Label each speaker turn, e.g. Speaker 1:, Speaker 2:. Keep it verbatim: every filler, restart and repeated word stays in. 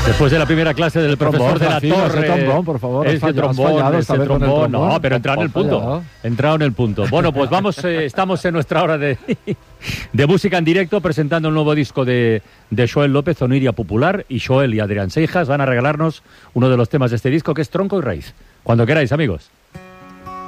Speaker 1: Después de la primera clase del profesor de la Torre.
Speaker 2: Ese trombón, por favor.
Speaker 1: Ese
Speaker 2: fallado,
Speaker 1: trombón,
Speaker 2: fallado,
Speaker 1: ese
Speaker 2: trombón.
Speaker 1: trombón. No, pero entrado en el punto.
Speaker 2: Fallado.
Speaker 1: Entrado en el punto. Bueno, pues vamos, eh, estamos en nuestra hora de, de música en directo, presentando el nuevo disco de, de Xoel López, Oniria Popular, y Xoel y Adrián Seijas van a regalarnos uno de los temas de este disco, que es Tronco y Raíz. Cuando queráis, amigos.